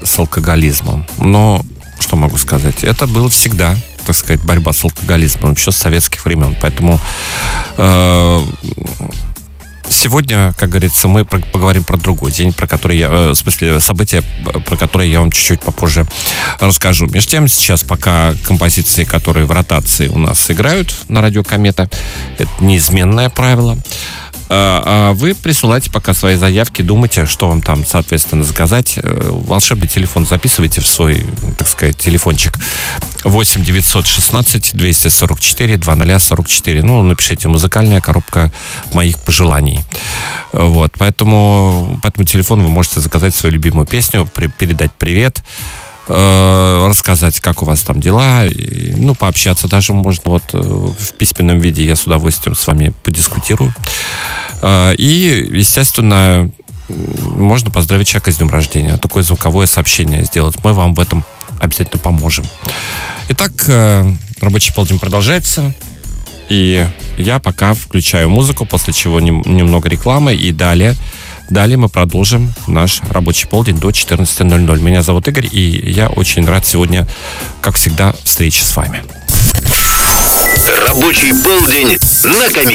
с алкоголизмом. Но, что могу сказать, это было всегда, так сказать, борьба с алкоголизмом еще с советских времен. Поэтому сегодня, как говорится, мы поговорим про другой день, про который в смысле, события, про которые я вам чуть-чуть попозже расскажу. Между тем, сейчас пока композиции, которые в ротации у нас играют на радио Комета, это неизменное правило. А вы присылайте пока свои заявки, думайте, что вам там, соответственно, заказать. Волшебный телефон записывайте в свой, так сказать, телефончик. 8 916 244 2044. Ну, напишите «Музыкальная коробка моих пожеланий». Вот, по этому телефону вы можете заказать свою любимую песню, передать привет, рассказать, как у вас там дела, ну, пообщаться даже можно вот в письменном виде, я с удовольствием с вами подискутирую. И, естественно, можно поздравить человека с днем рождения, такое звуковое сообщение сделать. Мы вам в этом обязательно поможем. Итак, рабочий полдень продолжается, и я пока включаю музыку, после чего немного рекламы, и далее мы продолжим наш рабочий полдень до 14:00. Меня зовут Игорь, и я очень рад сегодня, как всегда, встрече с вами. Рабочий полдень на Комете.